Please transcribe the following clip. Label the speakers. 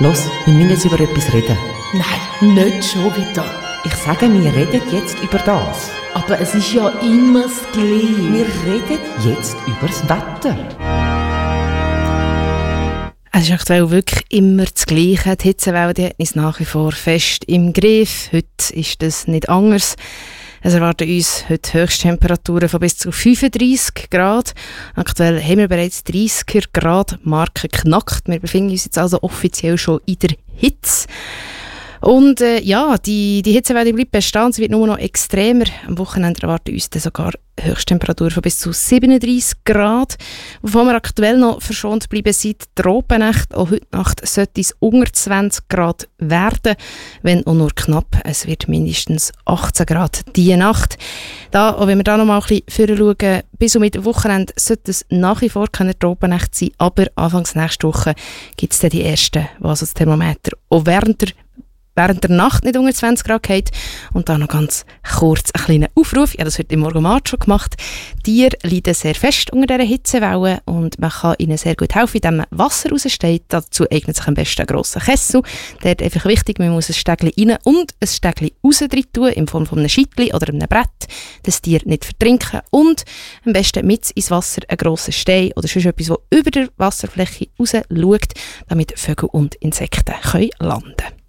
Speaker 1: Los, wir müssen jetzt über etwas reden.
Speaker 2: Nein, nicht schon wieder.
Speaker 1: Ich sage, wir reden jetzt über das.
Speaker 2: Aber es ist ja immer das Gleiche.
Speaker 1: Wir reden jetzt über das Wetter.
Speaker 3: Es ist aktuell wirklich immer das Gleiche. Die Hitzewelle die hat uns nach wie vor fest im Griff. Heute ist das nicht anders. Es erwarten uns heute Höchsttemperaturen von bis zu 35 Grad. Aktuell haben wir bereits 30er Grad Marke geknackt. Wir befinden uns jetzt also offiziell schon in der Hitze. Und die Hitzewelle bleibt bestehen, sie wird nur noch extremer. Am Wochenende erwarten uns dann sogar Höchsttemperaturen von bis zu 37 Grad. Wovon wir aktuell noch verschont bleiben sind die Tropennächte. Auch heute Nacht sollte es unter 20 Grad werden, wenn auch nur knapp. Es wird mindestens 18 Grad diese Nacht. Auch wenn wir da noch mal ein bisschen schauen, bis zum Wochenende sollte es nach wie vor keine Tropennächte sein, aber anfangs nächste Woche gibt es dann die ersten, die also das Thermometer auch während der Nacht nicht unter 20 Grad geht. Und dann noch ganz kurz einen kleinen Aufruf. Ich habe das heute im Morgenmarkt schon gemacht. Tiere leiden sehr fest unter dieser Hitzewelle und man kann ihnen sehr gut helfen, indem man Wasser raussteht. Dazu eignet sich am besten ein grosser Kessel. Der ist einfach wichtig, man muss ein Stägli rein und ein Stägli raus drin tun, in Form von einem Scheitli oder einem Brett, das Tier nicht vertrinken. Und am besten mit ins Wasser einen grossen Stein oder sonst etwas, das über der Wasserfläche raus schaut, damit Vögel und Insekten können landen können.